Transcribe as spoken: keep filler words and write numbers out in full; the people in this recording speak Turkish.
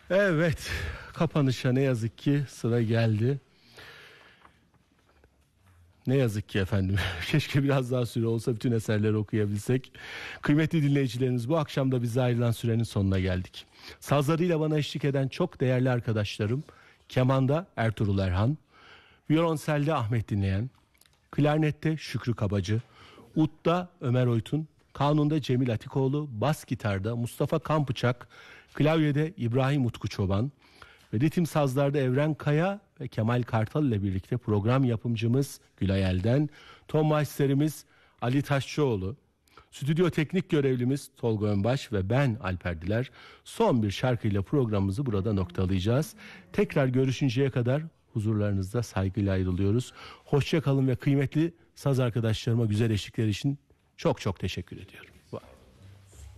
Evet, kapanışa ne yazık ki sıra geldi. Ne yazık ki efendim. Keşke biraz daha süre olsa bütün eserleri okuyabilsek. Kıymetli dinleyicilerimiz, bu akşam da bize ayrılan sürenin sonuna geldik. Sazlarıyla bana eşlik eden çok değerli arkadaşlarım: kemanda Ertuğrul Erhan, violonselde Ahmet Dinleyen, klarnette Şükrü Kabacı, udda Ömer Oytun, kanunda Cemil Atikoğlu, bas gitarda Mustafa Kampıçak, klavyede İbrahim Utku Çoban ve ritim sazlarda Evren Kaya ve Kemal Kartal ile birlikte program yapımcımız Gülay Elden, ton masterimiz Ali Taşçıoğlu, stüdyo teknik görevlimiz Tolga Önbaş ve ben Alper Diler son bir şarkıyla programımızı burada noktalayacağız. Tekrar görüşünceye kadar huzurlarınızda saygıyla ayrılıyoruz. Hoşça kalın ve kıymetli saz arkadaşlarıma güzel eşlikler için çok çok teşekkür ediyorum.